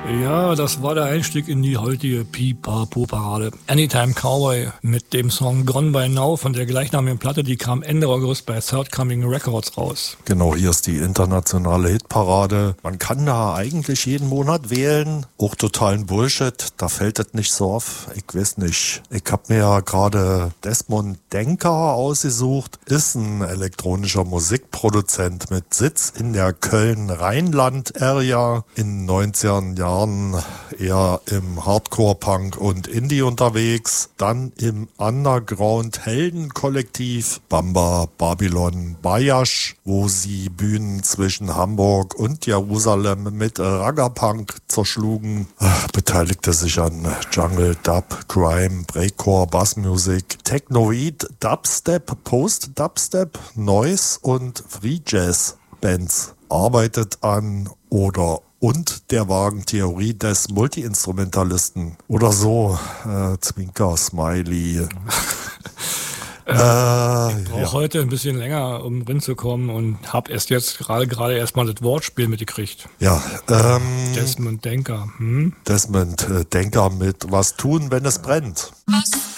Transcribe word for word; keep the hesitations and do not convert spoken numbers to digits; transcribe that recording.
Ja, das war der Einstieg in die heutige Pipapo-Parade. Anytime Cowboy mit dem Song Gone by Now von der gleichnamigen Platte, die kam Ende August bei Third Coming Records raus. Genau, hier ist die internationale Hitparade. Man kann da eigentlich jeden Monat wählen. Auch totalen Bullshit, da fällt es nicht so auf. Ich weiß nicht. Ich habe mir ja gerade Desmond Denker ausgesucht. Ist ein elektronischer Musikproduzent mit Sitz in der Köln-Rheinland-Area. In den neunzigern Jahren eher im Hardcore-Punk und Indie unterwegs. Dann im Underground-Helden-Kollektiv Bamba Babylon Bayash, wo sie Bühnen zwischen Hamburg und Jerusalem mit Ragga-Punk zerschlugen. Beteiligte sich an Jungle, Dub, Grime, Breakcore, Bassmusik, Technoid, Dubstep, Post-Dubstep, Noise und Free Jazz Bands. Arbeitet an oder und der Wagentheorie des Multi-Instrumentalisten. Oder so, äh, Zwinker, Smiley. äh, ich brauche ja. heute ein bisschen länger, um drin zu kommen und habe erst jetzt gerade gerade erstmal das Wortspiel mitgekriegt. Ja, ähm, Desmond Denker. Hm? Desmond äh, Denker mit Was tun, wenn es brennt. Was